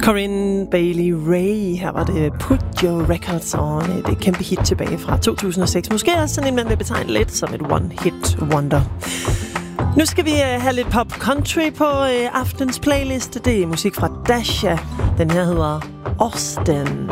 Corinne Bailey Rae, her var det Put Your Records On, et kæmpe hit tilbage fra 2006. Måske også sådan en, man vil betegne lidt som et one-hit wonder. Nu skal vi have lidt pop country på aftens playlist. Det er musik fra Dasha. Den her hedder Austin.